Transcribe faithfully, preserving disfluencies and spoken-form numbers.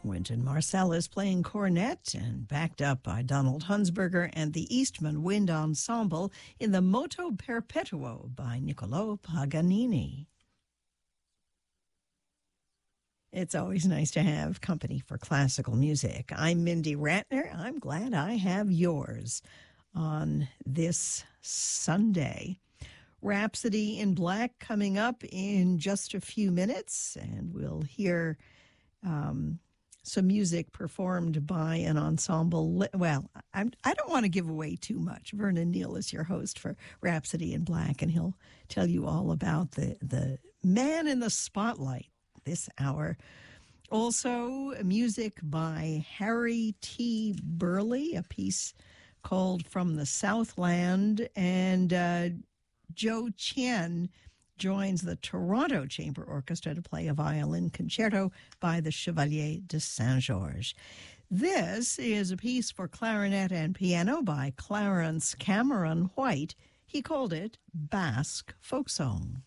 Wynton Marsalis playing cornet and backed up by Donald Hunsberger and the Eastman Wind Ensemble in the Moto Perpetuo by Niccolò Paganini. It's always nice to have company for classical music. I'm Mindy Ratner. I'm glad I have yours on this Sunday. Rhapsody in Black coming up in just a few minutes, and we'll hear um, some music performed by an ensemble. Well, I'm, I don't want to give away too much. Vernon Neal is your host for Rhapsody in Black, and he'll tell you all about the, the man in the spotlight this hour. Also, music by Harry T. Burley, a piece called From the Southland, and uh, Joe Chien joins the Toronto Chamber Orchestra to play a violin concerto by the Chevalier de Saint-Georges. This is a piece for clarinet and piano by Clarence Cameron White. He called it Basque Folk Song.